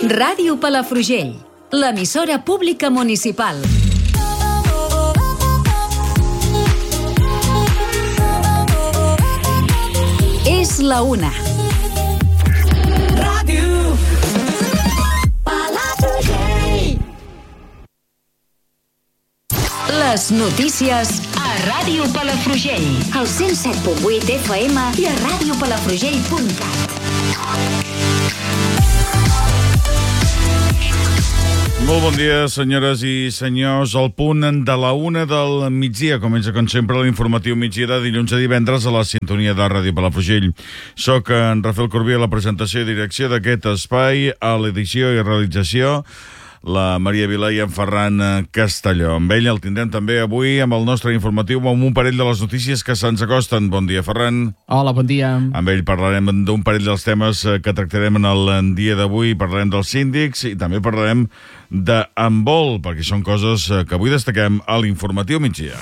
Ràdio Palafrugell, l'emissora pública municipal. És la una. Ràdio Palafrugell. Les notícies a Ràdio Palafrugell, al 107.8 FM i a radiopalafrugell.cat. Molt bon dia, senyores i senyors. Al punt de la una del migdia. Comença, com sempre, l'informatiu migdia de dilluns a divendres a la sintonia de Ràdio Palafrugell. Soc en Rafael Corbí a la presentació i direcció d'aquest espai, a l'edició i realització la Maria Vilà i en Ferran Castelló. Amb ell el tindrem també avui amb el nostre informatiu amb un parell de les notícies que se'ns acosten. Bon dia, Ferran. Hola, bon dia. Amb ell parlarem d'un parell dels temes que tractarem en el dia d'avui. Parlarem dels síndics i també parlarem d'handbol, perquè són coses que avui destaquem a l'informatiu migdia.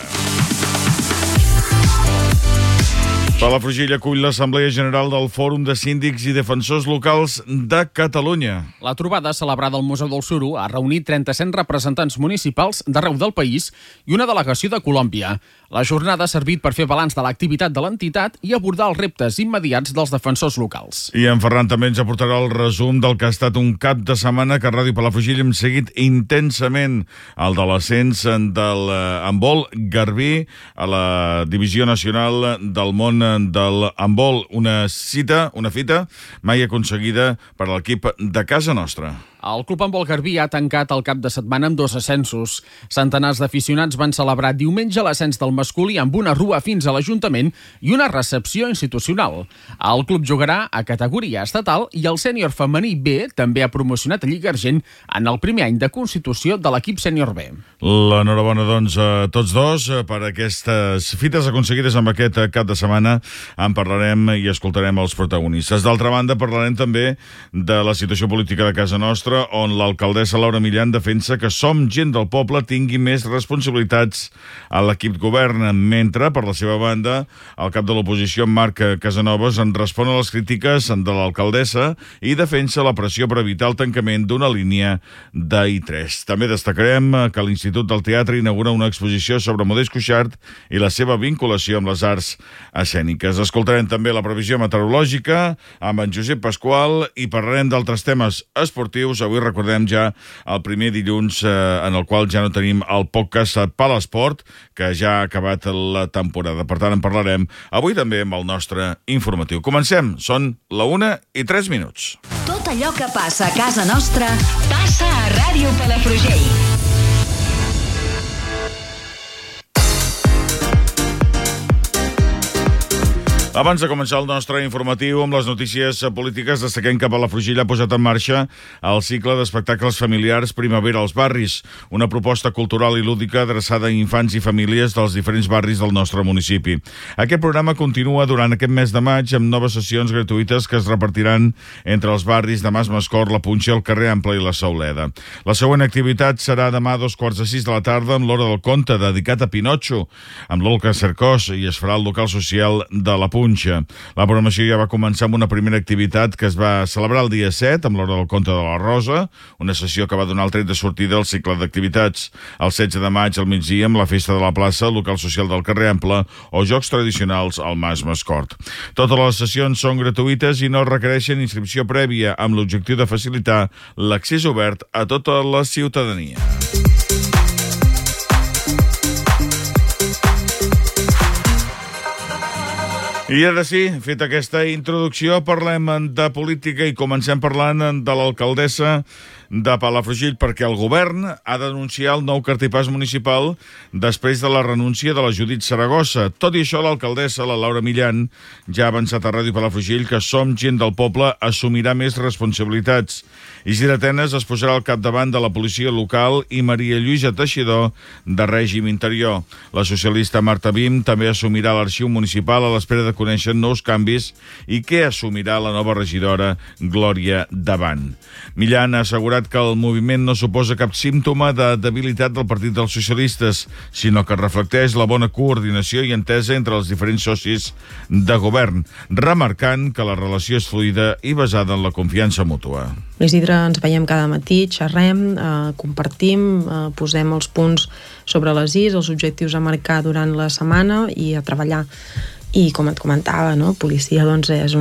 Palafrugell acull l'Assemblea General del Fòrum de Síndics i Defensors Locals de Catalunya. La trobada celebrada al Museu del Suro ha reunit 37 representants municipals d'arreu del país i una delegació de Colòmbia. La jornada ha servit per fer balanç de l'activitat de l'entitat i abordar els reptes immediats dels defensors locals. I en Ferran també ens aportarà el resum del que ha estat un cap de setmana que a Ràdio Palafrugell hem seguit intensament, el de l'ascens de l'handbol garbí a la Divisió Nacional del Món del handbol, una fita mai aconseguida per a l'equip de casa nostra. El Club Handbol Garbí ha tancat el cap de setmana amb 2 ascensos. Centenars d'aficionats van celebrar diumenge l'ascens del masculí amb una rua fins a l'Ajuntament i una recepció institucional. El club jugarà a categoria estatal i el sènior femení B també ha promocionat a Lliga Argent en el primer any de constitució de l'equip sènior B. L'enhorabona, doncs, a tots dos per aquestes fites aconseguides amb aquest cap de setmana. En parlarem i escoltarem els protagonistes. D'altra banda, parlarem també de la situació política de casa nostra, on l'alcaldessa Laura Millan defensa que Som Gent del Poble tingui més responsabilitats a l'equip govern, mentre, per la seva banda, el cap de l'oposició, Marc Casanovas, en respon a les crítiques de l'alcaldessa i defensa la pressió per evitar el tancament d'una línia d'I3. També destacarem que l'Institut del Teatre inaugura una exposició sobre Modest Cuixart i la seva vinculació amb les arts escèniques. Escoltarem també la previsió meteorològica amb en Josep Pasqual i parlarem d'altres temes esportius. Avui recordem ja el primer dilluns en el qual ja no tenim el podcast Palesport, que ja ha acabat la temporada. Per tant, en parlarem avui també amb el nostre informatiu. Comencem. Són la 1:03. Tot allò que passa a casa nostra passa a Ràdio Palafrugell. Abans de començar el nostre informatiu amb les notícies polítiques, destaquem que Palafrugell ha posat en marxa el cicle d'espectacles familiars Primavera als barris, una proposta cultural i lúdica adreçada a infants i famílies dels diferents barris del nostre municipi. Aquest programa continua durant aquest mes de maig amb noves sessions gratuïtes que es repartiran entre els barris de Mas Mascort, la Punxa, el carrer Ample i la Sauleda. La següent activitat serà demà a 5:45 de la tarda amb l'Hora del Conte, dedicat a Pinotxo, amb l'Olga Cercós, i es farà al local social de la Punxa. La programació ja va començar amb una primera activitat que es va celebrar el dia 7 amb l'Hora del Conte de la Rosa, una sessió que va donar el tret de sortida al cicle d'activitats. El 16 de maig al migdia amb la Festa de la Plaça, el local social del carrer Ample o jocs tradicionals al Mas Mascort. Totes les sessions són gratuïtes i no requereixen inscripció prèvia, amb l'objectiu de facilitar l'accés obert a tota la ciutadania. I ara sí, feta aquesta introducció, parlem de política i comencem parlant de l'alcaldessa de Palafrugell, perquè el govern ha denunciat el nou cartipàs municipal després de la renúncia de la Judit Saragossa. Tot i això, l'alcaldessa, la Laura Millan, ja ha avançat a Ràdio Palafrugell que Som Gent del Poble assumirà més responsabilitats. Isidre Tenes es posarà al capdavant de la policia local i Maria Lluïsa Teixidor de Règim Interior. La socialista Marta Bim també assumirà l'arxiu municipal a l'espera de coneixen nous canvis i què assumirà la nova regidora Glòria Davant. Millán ha assegurat que el moviment no suposa cap símptoma de debilitat del Partit dels Socialistes, sinó que reflecteix la bona coordinació i entesa entre els diferents socis de govern, remarcant que la relació és fluida i basada en la confiança mútua. L'Isidre ens veiem cada matí, xerrem, compartim, posem els punts sobre les is, els objectius a marcar durant la setmana i a treballar. I com et comentava, no? Policia doncs, és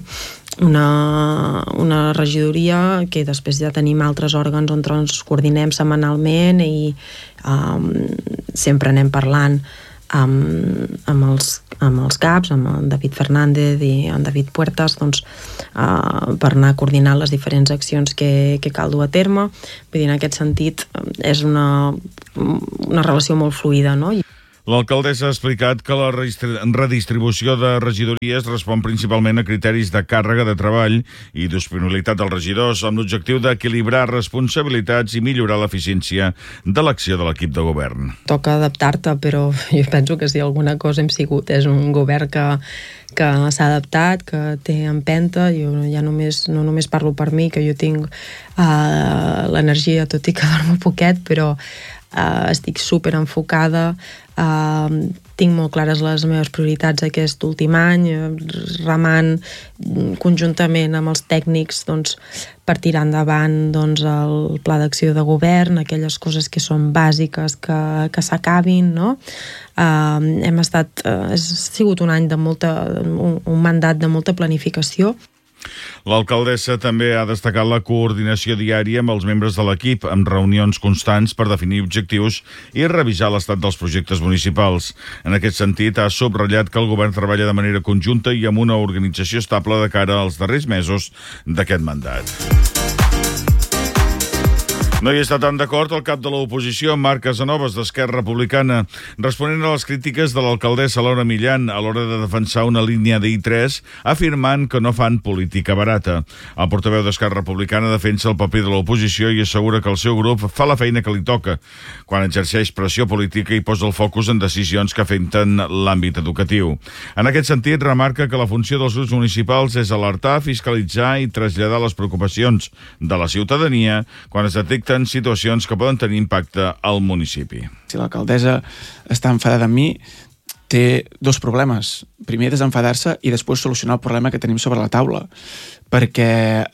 una regidoria que després ja tenim altres òrgans on ens coordinem setmanalment i sempre anem parlant amb els caps, amb en David Fernández i en David Puertas, doncs, per anar coordinant les diferents accions que cal dur a terme. Vull dir, en aquest sentit, és una relació molt fluida, no? L'alcaldessa ha explicat que la redistribució de regidories respon principalment a criteris de càrrega de treball i disponibilitat dels regidors, amb l'objectiu d'equilibrar responsabilitats i millorar l'eficiència de l'acció de l'equip de govern. Toca adaptar-te, però jo penso que si alguna cosa hem sigut és un govern que s'ha adaptat, que té empenta. Jo ja no només parlo per mi, que jo tinc l'energia, tot i que dormo poquet, però estic super enfocada, tinc molt clares les meves prioritats aquest últim any, remant conjuntament amb els tècnics doncs, per tirar endavant doncs, el pla d'acció de govern, aquelles coses que són bàsiques que s'acabin, no? Ha sigut un any un mandat de molta planificació. L'alcaldessa també ha destacat la coordinació diària amb els membres de l'equip, amb reunions constants per definir objectius i revisar l'estat dels projectes municipals. En aquest sentit, ha subratllat que el govern treballa de manera conjunta i amb una organització estable de cara als darrers mesos d'aquest mandat. No hi està tan d'acord el cap de l'oposició, Marc Casanovas, d'Esquerra Republicana, responent a les crítiques de l'alcaldessa Laura Millán a l'hora de defensar una línia d'I3, afirmant que no fan política barata. El portaveu d'Esquerra Republicana defensa el paper de l'oposició i assegura que el seu grup fa la feina que li toca, quan exerceix pressió política i posa el focus en decisions que afecten l'àmbit educatiu. En aquest sentit, remarca que la funció dels grups municipals és alertar, fiscalitzar i traslladar les preocupacions de la ciutadania quan es detecten situacions que poden tenir impacte al municipi. Si l'alcaldessa està enfadada amb mi, té dos problemes. Primer, desenfadar-se i després solucionar el problema que tenim sobre la taula. Perquè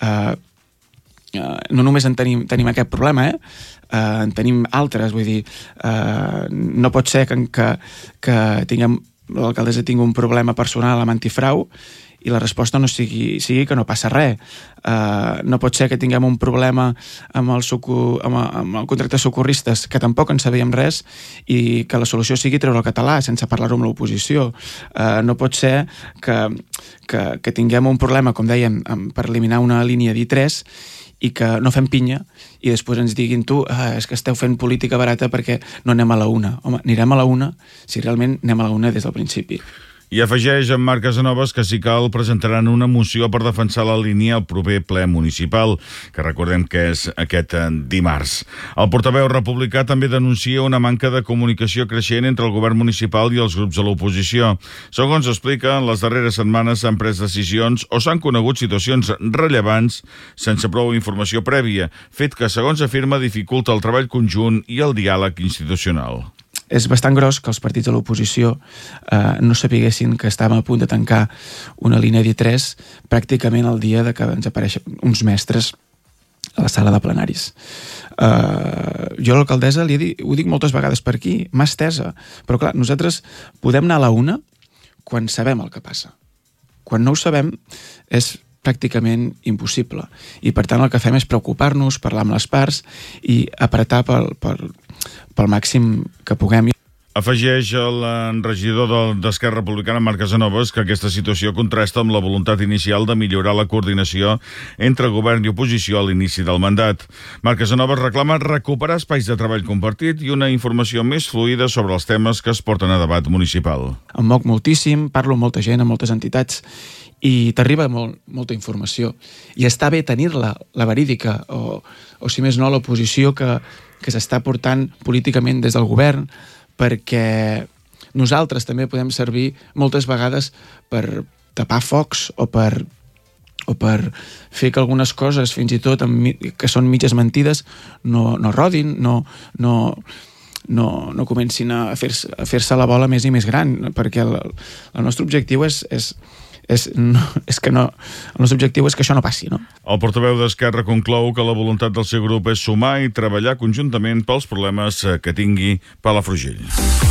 no només en tenim aquest problema, en tenim altres. Vull dir, no pot ser que l'alcaldessa tingui un problema personal amb antifrau i la resposta no sigui que no passa res. No pot ser que tinguem un problema amb el contracte de socorristes, que tampoc en sabíem res, i que la solució sigui treure el català sense parlar-ho amb l'oposició. No pot ser que tinguem un problema, com dèiem, per eliminar una línia d'I3 i que no fem pinya i després ens diguin és que esteu fent política barata perquè no anem a la una. Home, anirem a la una si realment anem a la una des del principi. I afegeix en Marc Casanovas que si cal presentaran una moció per defensar la línia al proper ple municipal, que recordem que és aquest dimarts. El portaveu republicà també denuncia una manca de comunicació creixent entre el govern municipal i els grups de l'oposició. Segons explica, en les darreres setmanes s'han pres decisions o s'han conegut situacions rellevants sense prou informació prèvia, fet que, segons afirma, dificulta el treball conjunt i el diàleg institucional. És bastant gros que els partits de l'oposició no sapiguessin que estàvem a punt de tancar una línia d'I3 pràcticament el dia de que ens apareixen uns mestres a la sala de plenaris. Jo a l'alcaldessa ho dic moltes vegades per aquí, mà estesa, però clar, nosaltres podem anar a la una quan sabem el que passa. Quan no ho sabem és pràcticament impossible. I per tant el que fem és preocupar-nos, parlar amb les parts i apretar pel màxim que puguem. Afegeix el regidor d'Esquerra Republicana, Marc Casanovas, que aquesta situació contrasta amb la voluntat inicial de millorar la coordinació entre govern i oposició a l'inici del mandat. Marc Casanovas reclama recuperar espais de treball compartit i una informació més fluida sobre els temes que es porten a debat municipal. Em moc moltíssim, parlo amb molta gent, amb moltes entitats, i t'arriba molta informació. I està bé tenir-la, la verídica, o si més no, l'oposició que s'està portant políticament des del govern, perquè nosaltres també podem servir moltes vegades per tapar focs o per fer que algunes coses, fins i tot que són mitges mentides, no rodin, no comencin a fer-se la bola més i més gran, perquè el nostre objectiu és que això no passi, no? El portaveu d'Esquerra conclou que la voluntat del seu grup és sumar i treballar conjuntament pels problemes que tingui Palafrugell.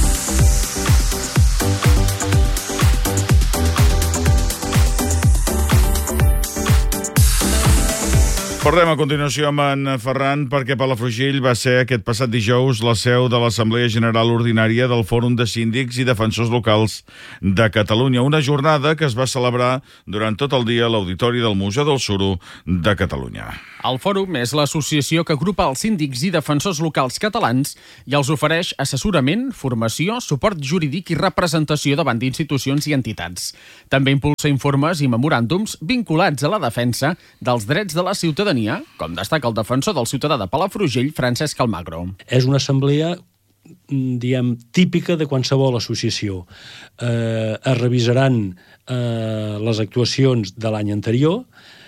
Parlem a continuació amb en Ferran perquè Palafrugell va ser aquest passat dijous la seu de l'Assemblea General Ordinària del Fòrum de Síndics i Defensors Locals de Catalunya, una jornada que es va celebrar durant tot el dia a l'Auditori del Museu del Suro de Catalunya. El Fòrum és l'associació que agrupa els síndics i defensors locals catalans i els ofereix assessorament, formació, suport jurídic i representació davant d'institucions i entitats. També impulsa informes i memoràndums vinculats a la defensa dels drets de la ciutadania, com destaca el defensor del ciutadà de Palafrugell, Francesc Almagro. És una assemblea típica de qualsevol associació. Es revisaran les actuacions de l'any anterior,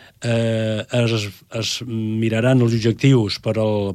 es miraran els objectius per el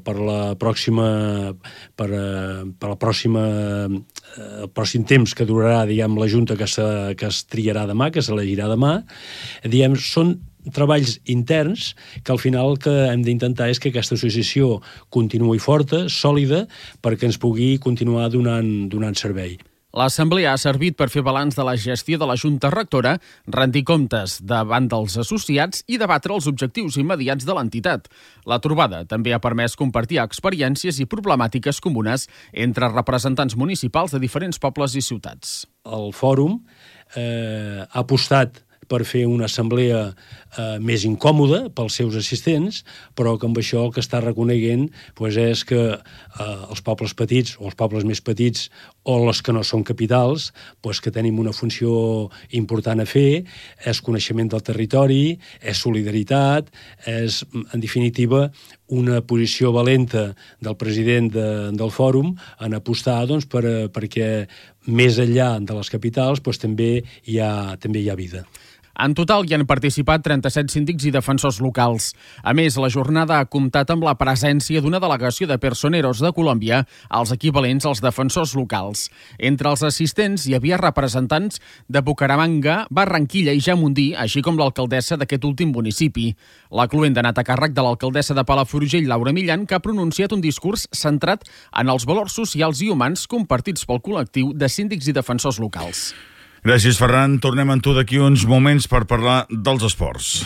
pròxim temps que durarà, la Junta que es triarà demà, que s'elegirà demà. Són treballs interns que al final el que hem d'intentar és que aquesta associació continuï forta, sòlida, perquè ens pugui continuar donant servei. L'Assemblea ha servit per fer balanç de la gestió de la Junta Rectora, rendir comptes davant dels associats i debatre els objectius immediats de l'entitat. La trobada també ha permès compartir experiències i problemàtiques comunes entre representants municipals de diferents pobles i ciutats. El fòrum ha apostat per fer una assemblea més incòmoda pels seus assistents, però que amb això el que està reconeguent és que els pobles petits o els pobles més petits o les que no són capitals, que tenim una funció important a fer, és coneixement del territori, és solidaritat, és, en definitiva, una posició valenta del president del fòrum en apostar perquè més enllà de les capitals també hi ha vida. En total hi han participat 37 síndics i defensors locals. A més, la jornada ha comptat amb la presència d'una delegació de personeros de Colòmbia, els equivalents als defensors locals. Entre els assistents hi havia representants de Bucaramanga, Barranquilla i Jamundí, així com l'alcaldessa d'aquest últim municipi. La cluenda ha anat a càrrec de l'alcaldessa de Palafrugell, Laura Millan, que ha pronunciat un discurs centrat en els valors socials i humans compartits pel col·lectiu de síndics i defensors locals. Gràcies, Ferran. Tornem amb tu d'aquí uns moments per parlar dels esports.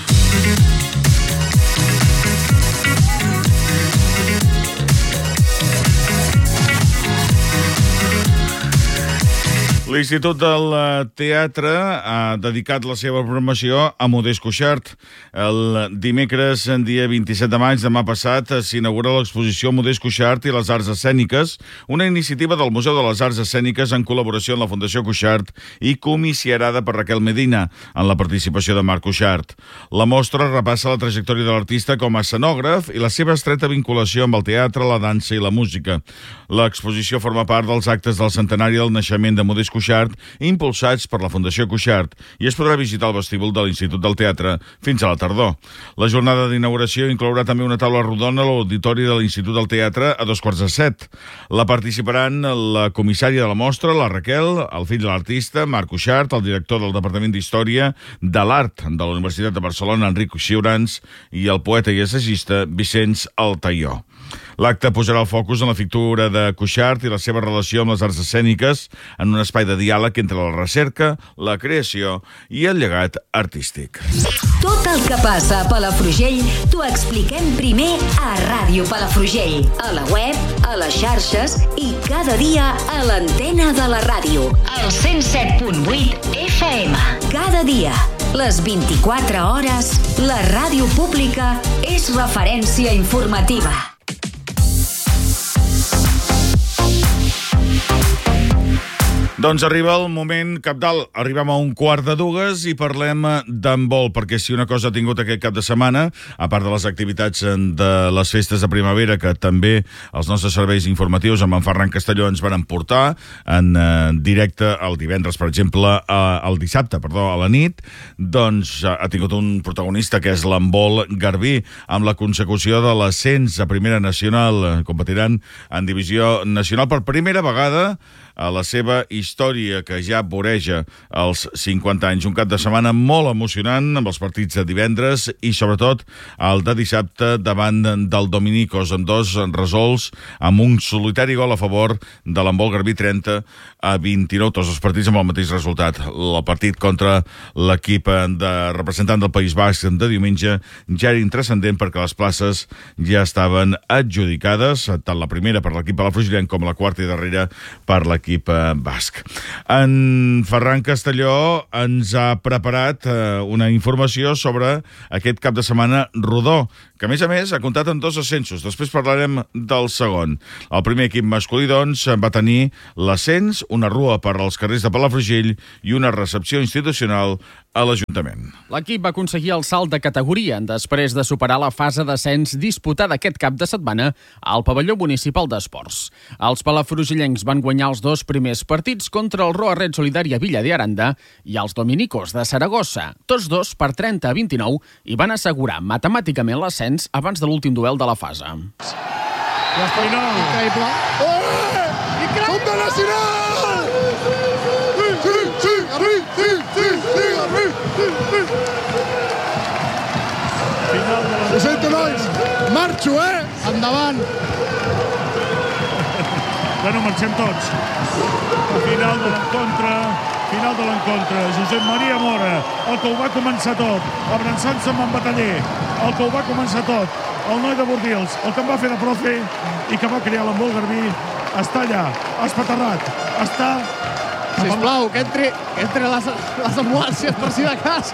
L'Institut del Teatre ha dedicat la seva programació a Modest Cuixart. El dimecres, dia 27 de maig, demà passat, s'inaugura l'exposició Modest Cuixart i les Arts Escèniques, una iniciativa del Museu de les Arts Escèniques en col·laboració amb la Fundació Cuixart i comissierada per Raquel Medina, en la participació de Marc Cuixart. La mostra repassa la trajectòria de l'artista com a escenògraf i la seva estreta vinculació amb el teatre, la dansa i la música. L'exposició forma part dels actes del centenari del naixement de Modest Cuixart, impulsats per la Fundació Cuixart, i es podrà visitar el vestíbul de l'Institut del Teatre fins a la tardor. La jornada d'inauguració inclourà també una taula rodona a l'auditori de l'Institut del Teatre a 7:15. La participaran la comissària de la mostra, la Raquel, el fill de l'artista, Marc Cuixart, el director del Departament d'Història de l'Art de la Universitat de Barcelona, Enric Xiurans, i el poeta i assagista Vicenç Altaió. L'acte posarà el focus en la figura de Cuixart i la seva relació amb les arts escèniques en un espai de diàleg entre la recerca, la creació i el llegat artístic. Tot el que passa a Palafrugell t'ho expliquem primer a Ràdio Palafrugell, a la web, a les xarxes i cada dia a l'antena de la ràdio, al 107.8 FM. Cada dia, les 24 hores, la ràdio pública és referència informativa. Doncs arriba el moment cabdal. Arribem a 1:15 i parlem d'handbol, perquè si una cosa ha tingut aquest cap de setmana, a part de les activitats de les festes de primavera, que també els nostres serveis informatius amb en Ferran Castelló ens van portar en directe el divendres, per exemple, el dissabte, a la nit, doncs ha tingut un protagonista que és l'handbol garbí, amb la consecució de l'ascens a Primera Nacional. Competiran en Divisió Nacional per primera vegada a la seva història, que ja voreja els 50 anys. Un cap de setmana molt emocionant, amb els partits de divendres i, sobretot, el de dissabte davant del Dominicos, amb 2 resolts, amb un solitari gol a favor de l'handbol garbí, 30-29, tots els partits amb el mateix resultat. El partit contra l'equip de representant del País Basc de diumenge ja era intranscendent, perquè les places ja estaven adjudicades, tant la primera per l'equip palafrugellenc com la quarta i darrera per l'equip basc. En Ferran Castelló ens ha preparat una informació sobre aquest cap de setmana rodó, que a més ha comptat amb 2 ascensos. Després parlarem del segon. El primer equip masculí, doncs, va tenir l'ascens, una rua per als carrers de Palafrugell i una recepció institucional a l'Ajuntament. L'equip va aconseguir el salt de categoria després de superar la fase d'ascens disputada aquest cap de setmana al pavelló municipal d'esports. Els palafrugellencs van guanyar els 2 primers partits contra el Roa Red Solidària Villa de Aranda i els Dominicos de Saragossa, tots 2 per 30-29, i van assegurar matemàticament l'ascens abans de l'últim duel de la fase. L'Espanyol. Increïble. Increïble! ¡Onda nacional! Sí, Garrí! Ho sento, nois. Marxo, Endavant. Bueno, marxem tots. Final de l'encontre. Josep Maria Mora, el que ho va començar tot, abraçant-se amb en Bataller, el que ho va començar tot, el noi de Bordils, el que em va fer de profe i que va crear l'handbol garbí, està allà, espaterrat, està... Sisplau, que entri les ambulàncies per si de cas.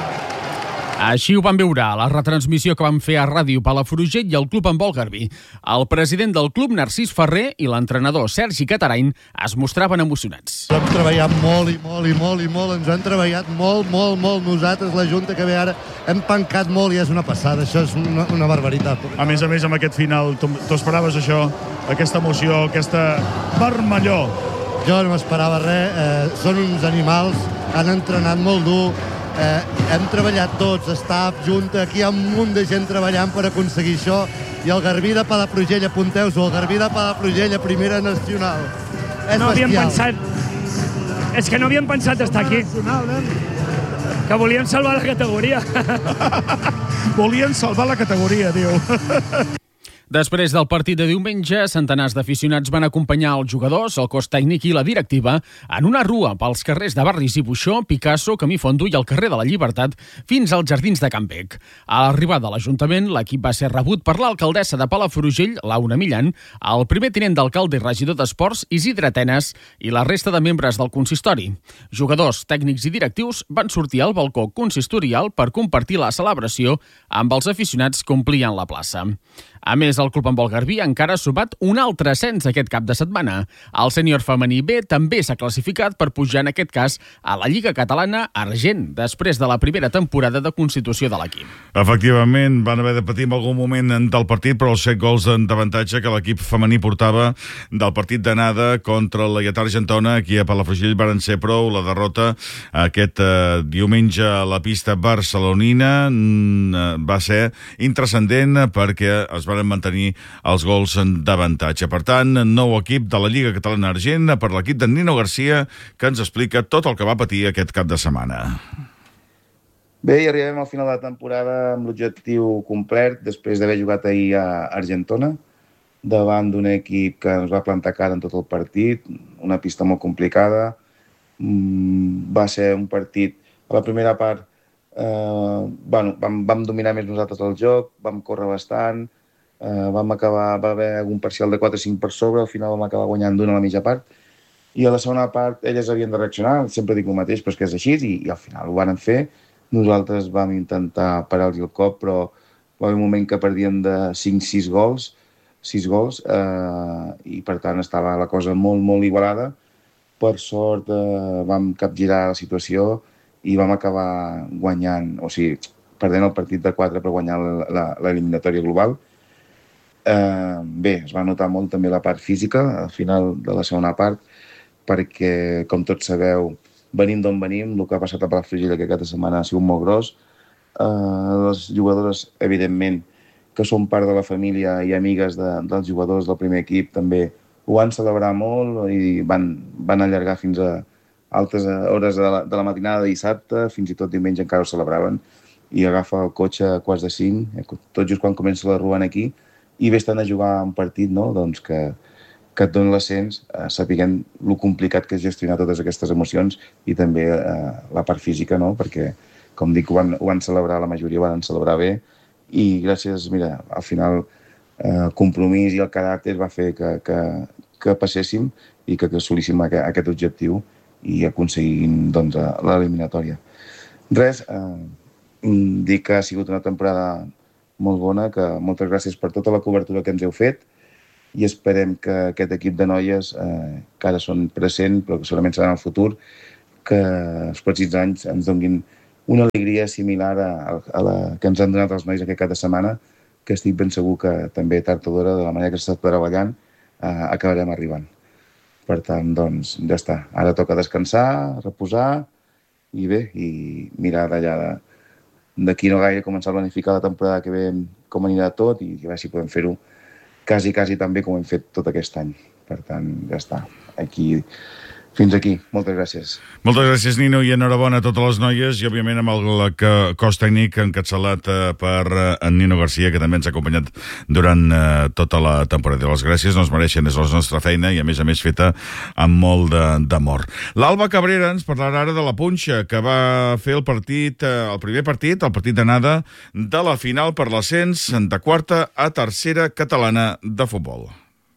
Així ho vam veure a la retransmissió que vam fer a Ràdio Palafrugell i al Club Handbol Garbí. El president del club, Narcís Ferrer, i l'entrenador Sergi Catarain es mostraven emocionats. Hem treballat molt, ens han treballat molt. Nosaltres, la Junta que ve ara, hem pencat molt i és una passada, això és una barbaritat. A més, amb aquest final, tu esperaves això, aquesta emoció, aquesta vermellor? Jo no m'esperava res, són uns animals, han entrenat molt dur, hem treballat tots, staff, Junta, aquí hi ha un munt de gent treballant per aconseguir això, i el Garbí de Palafrugell, apunteu-s'ho, el Garbí de Palafrugell a Primera Nacional. És bestial. És que no havíem pensat estar aquí. Que volíem salvar la categoria. Volien salvar la categoria, diu. Després del partit de diumenge, centenars d'aficionats van acompanyar els jugadors, el cos tècnic i la directiva en una rua pels carrers de Barris i Buixó, Picasso, Camí Fondo i el carrer de la Llibertat fins als jardins de Can Bec. A l'arribada de l'Ajuntament, l'equip va ser rebut per l'alcaldessa de Palafrugell, Laura Millan, el primer tinent d'alcalde i regidor d'Esports, Isidre Atenes, i la resta de membres del consistori. Jugadors, tècnics i directius van sortir al balcó consistorial per compartir la celebració amb els aficionats que omplien la plaça. A més, el Club Handbol Garbí encara ha sumat un altre ascens aquest cap de setmana. El sènior femení B també s'ha classificat per pujar, en aquest cas, a la Lliga Catalana Argent, després de la primera temporada de constitució de l'equip. Efectivament, van haver de patir en algun moment del partit, però els 7 gols d'avantatge que l'equip femení portava del partit d'anada contra la Lleietà Argentona, aquí a Palafrugell varen ser prou. La derrota aquest diumenge a la pista barcelonina va ser intranscendent, perquè es van mantenir els gols d'avantatge. Per tant, nou equip de la Lliga Catalana Argent per l'equip de Nino Garcia, que ens explica tot el que va patir aquest cap de setmana. Bé, i arribem al final de la temporada amb l'objectiu complet, després d'haver jugat ahir a Argentona, davant d'un equip que ens va plantar cara en tot el partit, una pista molt complicada. Va ser un partit, a la primera part, vam dominar més nosaltres el joc, vam córrer bastant, va haver un parcial de 4-5 per sobre, al final vam acabar guanyant d'una a la mitja part, i a la segona part elles havien de reaccionar, sempre dic el mateix, però és que és així, i al final ho van fer. Nosaltres vam intentar parar-los el cop, però va haver un moment que perdien de 5-6 gols, i per tant estava la cosa molt, molt igualada, per sort vam capgirar la situació i vam acabar guanyant, o sigui, perdent el partit de 4 per guanyar l'eliminatòria global. Bé, es va notar molt també la part física al final de la segona part, perquè, com tots sabeu, venim d'on venim, el que ha passat a Palafrugell aquesta setmana ha sigut molt gros. Les jugadores, evidentment, que són part de la família i amigues dels jugadors del primer equip, també ho van celebrar molt i van allargar fins a altes hores de la matinada de dissabte, fins i tot diumenge encara ho celebraven, i agafa el cotxe a 4:05, tot just quan comença la rua aquí, i vés-te'n a jugar un partit, no? Doncs que et doni l'ascens, sapiguem lo complicat que és gestionar totes aquestes emocions i també la part física, no? Perquè, com dic, ho van celebrar, la majoria ho van celebrar bé, i gràcies, mira, al final el compromís i el caràcter va fer que passéssim i que assolíssim aquest objectiu i aconseguim doncs, l'eliminatòria. Res, dir que ha sigut una temporada molt bona, que moltes gràcies per tota la cobertura que ens heu fet i esperem que aquest equip de noies, que ara són present, però que segurament seran el futur, que els pròxims anys ens donin una alegria similar a la que ens han donat els nois aquest cap de setmana, que estic ben segur que també tard o d'hora, de la manera que s'està treballant, acabarem arribant. Per tant, doncs, ja està. Ara toca descansar, reposar i bé, i mirar d'allà d'aquí no gaire començar a planificar la temporada que ve, com anirà tot, i a veure si podem fer-ho quasi tan bé com hem fet tot aquest any. Per tant, ja està. Fins aquí. Moltes gràcies. Moltes gràcies, Nino, i enhorabona a totes les noies i, òbviament, amb el cos tècnic encapçalat per en Nino Garcia, que també ens ha acompanyat durant tota la temporada. Les gràcies no es mereixen, és la nostra feina i, a més feta amb molt d'amor. L'Alba Cabrera ens parlarà ara de la punxa, que va fer el primer partit, el partit d'anada de la final per l'ascens de quarta a tercera catalana de futbol.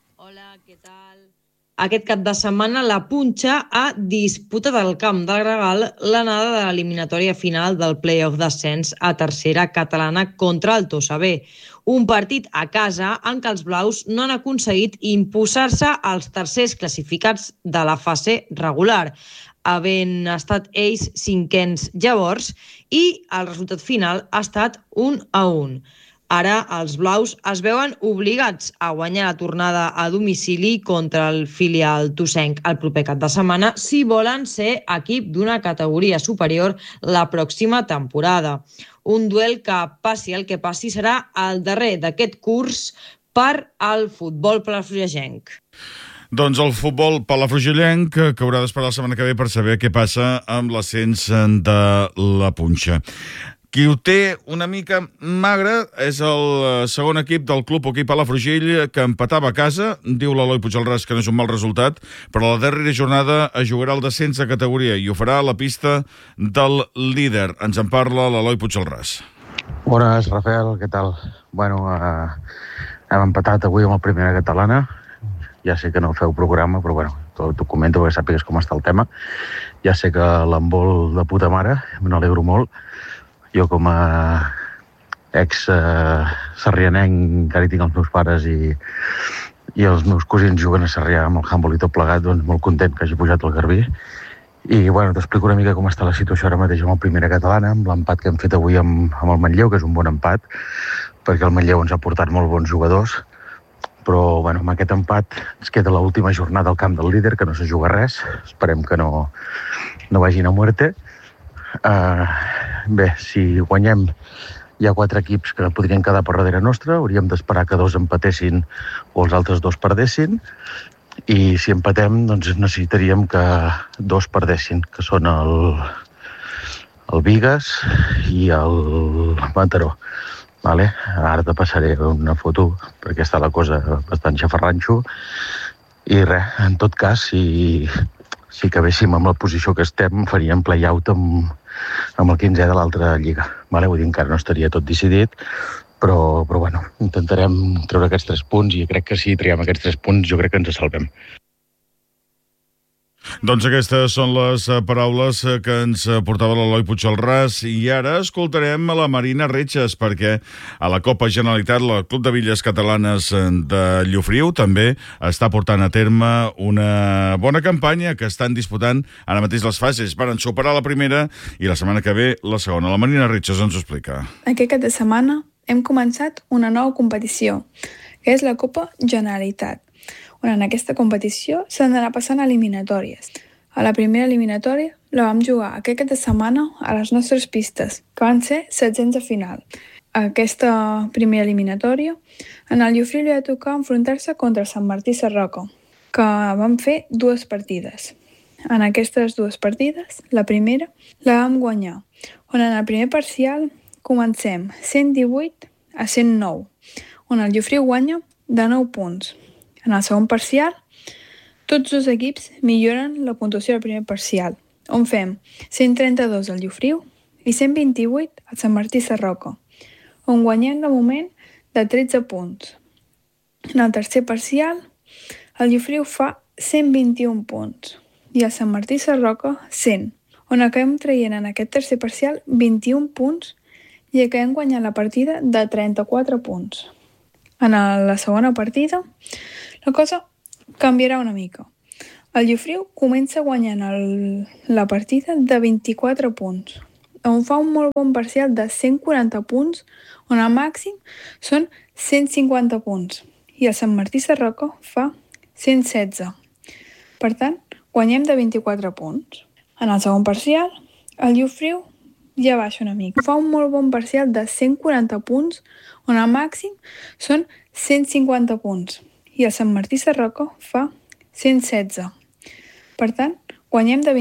Aquest cap de setmana la punxa ha disputat al camp del Gregal l'anada de l'eliminatòria final del play-off d'ascens a tercera catalana contra el Tossa B. Un partit a casa en què els blaus no han aconseguit imposar-se als tercers classificats de la fase regular, havent estat ells cinquens llavors, i el resultat final ha estat 1-1. Ara els blaus es veuen obligats a guanyar la tornada a domicili contra el filial tossenc el proper cap de setmana si volen ser equip d'una categoria superior la pròxima temporada. Un duel que, passi el que passi, serà el darrer d'aquest curs per al futbol palafrugellenc. Doncs el futbol palafrugellenc que haurà d'esperar la setmana que ve per saber què passa amb l'ascens de la punxa. Qui ho té una mica magre és el segon equip del Club Hoquei Palafrugell, que empatava a casa, diu l'Eloi Puigdelràs que no és un mal resultat, però la darrera jornada es jugarà el descens de categoria i ho farà a la pista del líder. Ens en parla l'Eloi Puigdelràs. Bones, Rafael, què tal? Bueno, hem empatat avui amb la primera catalana. Ja sé que no feu programa, però bueno, t'ho comento perquè sàpigues com està el tema. Ja sé que l'envol de puta mare, me n'alegro molt. Jo com a ex-sarrianenc, encara hi tinc els meus pares i els meus cosins juguen a Sarrià amb el handbol i tot plegat, doncs molt content que hagi pujat el Garbí. I bueno, t'explico una mica com està la situació ara mateix amb la primera catalana, amb l'empat que hem fet avui amb el Manlleu, que és un bon empat, perquè el Manlleu ens ha portat molt bons jugadors, però bueno, amb aquest empat ens queda l'última jornada al camp del líder, que no se juga res, esperem que no vagin a muerte. Bé, si guanyem hi ha 4 equips que podrien quedar per darrere nostra, hauríem d'esperar que 2 empatessin o els altres 2 perdessin, i si empatem doncs necessitaríem que 2 perdessin, que són el Bigues i el Mataró. Vale? Ara te passaré una foto perquè està la cosa bastant xafarranxo i res, en tot cas si acabéssim amb la posició que estem, faríem play-out amb el 15è de l'altra lliga. Vale? Vull dir, encara no estaria tot decidit, però bueno, intentarem treure aquests 3 punts i crec que si traiem aquests 3 punts jo crec que ens salvem. Doncs aquestes són les paraules que ens portava l'Eloi Puigcelràs i ara escoltarem a la Marina Retges perquè a la Copa Generalitat el Club de Villes Catalanes de Llofriu també està portant a terme una bona campanya que estan disputant ara mateix les fases. Van superar la primera i la setmana que ve la segona. La Marina Retges ens ho explica. Aquest cap de setmana hem començat una nova competició, que és la Copa Generalitat, on en aquesta competició s'han d'anar passant eliminatòries. A la primera eliminatòria la vam jugar aquest cap de setmana a les nostres pistes, que van ser 700 a final. A aquesta primera eliminatòria, en el Llofriu li va tocar enfrontar-se contra Sant Martí Sarroca, que vam fer 2 partides. En aquestes 2 partides, la primera la vam guanyar, on en el primer parcial comencem 118 a 109, on el Llofriu guanya de 9 punts. En el segon parcial, tots 2 equips milloren la puntuació del primer parcial, on fem 132 al Llofriu i 128 al Sant Martí Sarroca, on guanyem de moment de 13 punts. En el tercer parcial, el Llofriu fa 121 punts i el Sant Martí Sarroca 100, on acabem traient en aquest tercer parcial 21 punts i acabem guanyant la partida de 34 punts. En la segona partida, la cosa canviarà una mica. El Llofriu comença guanyant la partida de 24 punts, on fa un molt bon parcial de 140 punts, on el màxim són 150 punts, i el Sant Martí Sarroca fa 116. Per tant, guanyem de 24 punts. En el segon parcial, el Llofriu ja baixa una mica. Fa un molt bon parcial de 140 punts, on el màxim són 150 punts, i el Sant Martí Sarroca fa 116. Per tant, guanyem de